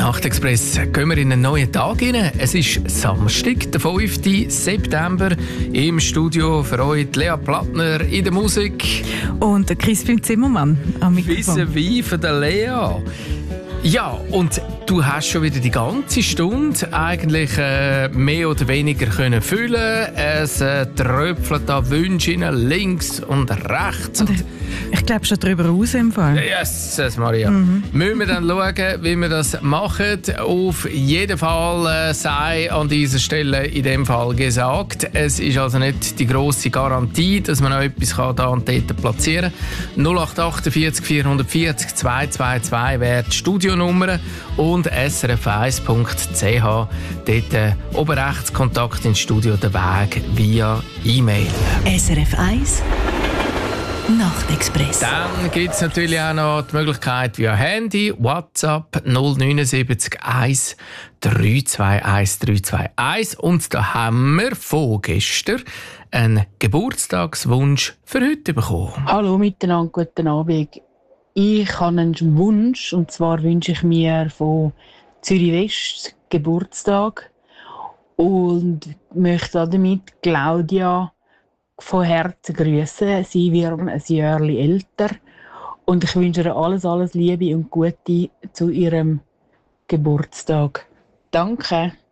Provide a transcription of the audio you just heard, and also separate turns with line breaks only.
Nachtexpress gehen wir in einen neuen Tag hinein. Es ist Samstag, der 5. September. Im Studio für euch Lea Plattner in der Musik.
Und der Crispin Zimmermann am Mikrofon.
Vis-à-vis von der Lea. Ja, und du hast schon wieder die ganze Stunde eigentlich mehr oder weniger können füllen. Es tröpfelt da Wünsche links und rechts.
Und ich glaube schon darüber raus im Fall.
Jesus Maria. Müssen wir dann schauen, wie wir das machen. Auf jeden Fall sei an dieser Stelle in dem Fall gesagt, es ist also nicht die grosse Garantie, dass man noch etwas da und dort platzieren kann. 0848 440 222 wäre die Studionummer und srf1.ch dort oben rechts Kontakt ins Studio, der Weg via E-Mail.
SRF 1 Nachtexpress.
Dann gibt es natürlich auch noch die Möglichkeit via Handy, WhatsApp 079 1 321 321. Und da haben wir von gestern einen Geburtstagswunsch für heute bekommen.
Hallo miteinander, guten Abend. Ich habe einen Wunsch, und zwar wünsche ich mir von Zürich West Geburtstag und möchte damit Claudia von Herzen grüßen. Sie wird ein Jahr älter und ich wünsche ihr alles Liebe und Gute zu ihrem Geburtstag. Danke.